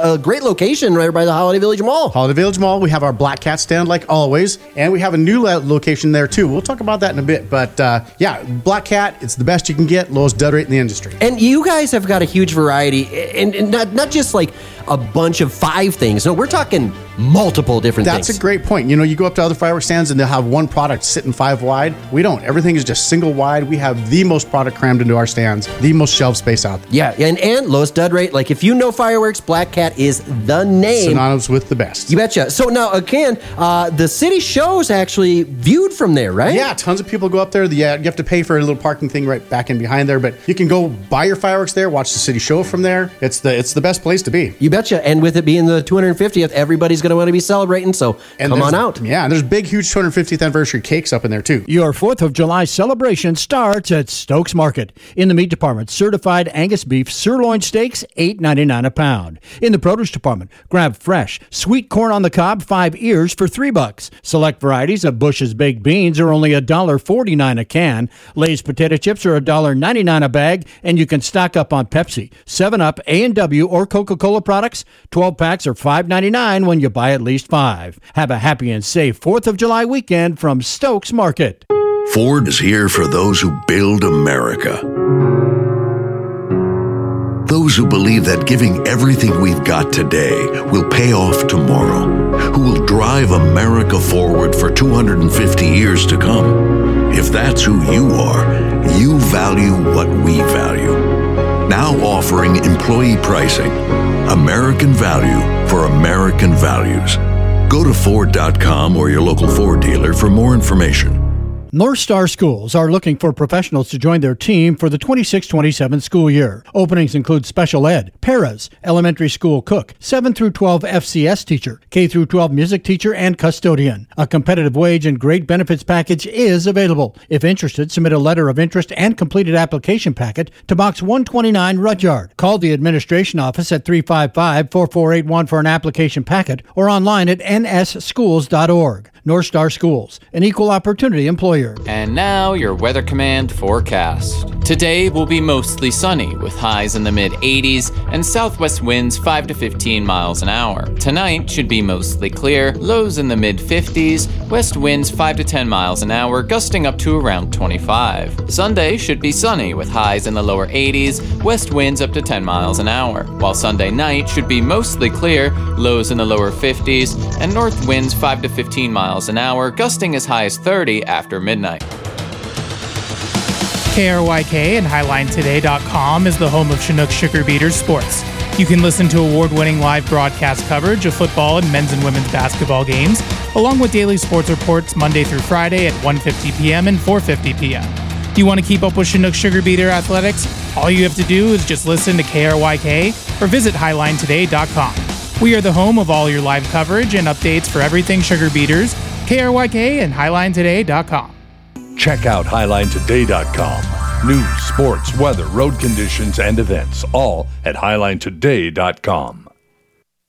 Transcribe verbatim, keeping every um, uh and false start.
a great location right by the Holiday Village Mall. Holiday Village Mall, we have our Black Cat stand like always, and we have a new lo- location there too. We'll talk about that in a bit, but uh, yeah, Black Cat, it's the best you can get, lowest dud rate in the industry. And you guys have got a huge variety, and, and not, not just like a bunch of five things. No, we're talking multiple different That's things. That's a great point. You know, you go up to other fireworks stands and they'll have one product sitting five wide. We don't. Everything is just single wide. We have the most product crammed into our stands, the most shelf space out there. Yeah, and, and lowest dud rate. Like if you know fireworks, Black Cat is the name. Synonymous with the best. You betcha. So now, again, uh, the city show's actually viewed from there, right? Yeah, tons of people go up there. The, uh, you have to pay for a little parking thing right back in behind there, but you can go buy your fireworks there, watch the city show from there. It's the it's the best place to be. You betcha. And with it being the two hundred fiftieth, everybody's going to want to be celebrating, so and come on out. Yeah, and there's big, huge two hundred fiftieth anniversary cakes up in there, too. Your fourth of July celebration starts at Stokes Market. In the meat department, certified Angus beef sirloin steaks, eight ninety-nine a pound. In the produce department, grab fresh, sweet corn on the cob, five ears for three bucks. Select varieties of Bush's baked beans are only one dollar forty-nine a can. Lay's potato chips are one dollar ninety-nine a bag, and you can stock up on Pepsi, seven up, A and W, or Coca-Cola products. twelve packs are five ninety-nine when you buy at least five. Have a happy and safe fourth of July weekend from Stokes Market. Ford is here for those who build America. Those who believe that giving everything we've got today will pay off tomorrow. Who will drive America forward for two hundred fifty years to come. If that's who you are, you value what we value. Now offering employee pricing. American value for American values. Go to Ford dot com or your local Ford dealer for more information. North Star Schools are looking for professionals to join their team for the twenty-six twenty-seven school year. Openings include special ed, paras, elementary school cook, seven through twelve F C S teacher, K through twelve music teacher, and custodian. A competitive wage and great benefits package is available. If interested, submit a letter of interest and completed application packet to Box one twenty-nine Rudyard. Call the administration office at three five five, four four eight one for an application packet or online at n s schools dot org. North Star Schools, an equal opportunity employer. And now your Weather Command forecast. Today will be mostly sunny with highs in the mid eighties and southwest winds five to fifteen miles an hour. Tonight should be mostly clear, lows in the mid fifties, west winds five to ten miles an hour, gusting up to around twenty-five. Sunday should be sunny with highs in the lower eighties, west winds up to ten miles an hour, while Sunday night should be mostly clear, lows in the lower fifties, and north winds five to fifteen miles an hour, gusting as high as thirty after midnight. K R Y K and Highline Today dot com is the home of Chinook Sugar Beaters Sports. You can listen to award-winning live broadcast coverage of football and men's and women's basketball games, along with daily sports reports Monday through Friday at one fifty p.m. and four fifty p.m. You want to keep up with Chinook Sugar Beater athletics? All you have to do is just listen to K R Y K or visit Highline Today dot com. We are the home of all your live coverage and updates for everything Sugar Beaters, K R Y K and Highline Today dot com. Check out Highline Today dot com. News, sports, weather, road conditions, and events, all at Highline Today dot com.